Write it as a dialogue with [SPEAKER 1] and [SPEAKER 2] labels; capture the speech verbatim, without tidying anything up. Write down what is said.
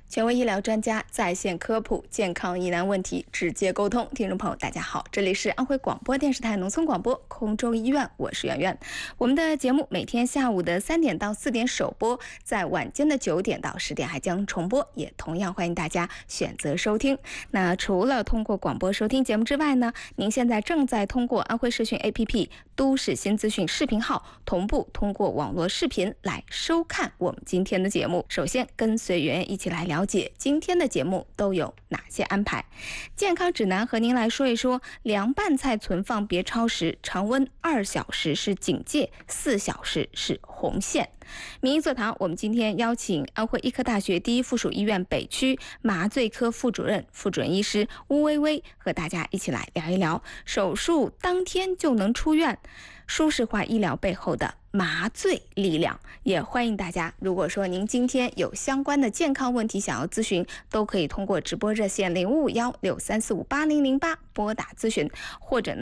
[SPEAKER 1] 权威医疗专家在线科普健康疑难问题，直接沟通。听众朋友，大家好，这里是安徽广播电视台农村广播空中医院，我是圆圆。我们的节目每天下午的三点到四点首播，在晚间的九点到十点还将重播，也同样欢迎大家选择收听。那除了通过广播收听节目之外呢，您现在正在通过安徽视讯 A P P、都市新资讯视频号同步通过网络视频来收看我们今天的节目。首先跟随圆圆一起来了解今天的节目都有哪些安排。健康指南和您来说一说，凉拌菜存放别超时，常温二小时是警戒，四小时是红线。名医座谈，我们今天邀请安徽医科大学第一附属医院北区麻醉科副主任、副主任医师邬薇薇和大家一起来聊一聊手术当天就能出院，舒适化医疗背后的麻醉力量。也欢迎大家，如果说您今天有相关的健康问题想要咨询，都可以通过直播热线零五五幺六三四五八零零八拨打咨询，或者呢